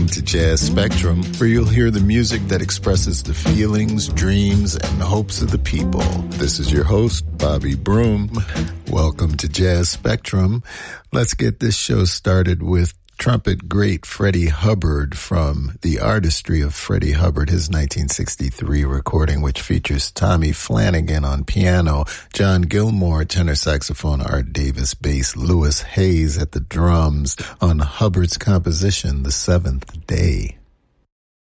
Welcome to Jazz Spectrum, where you'll hear the music that expresses the feelings, dreams, and hopes of the people. This is your host, Bobby Broom. Welcome to Jazz Spectrum. Let's get this show started with trumpet great Freddie Hubbard from The Artistry of Freddie Hubbard, his 1963 recording, which features Tommy Flanagan on piano, John Gilmore tenor saxophone, Art Davis bass, Louis Hayes at the drums on Hubbard's composition, The Seventh Day.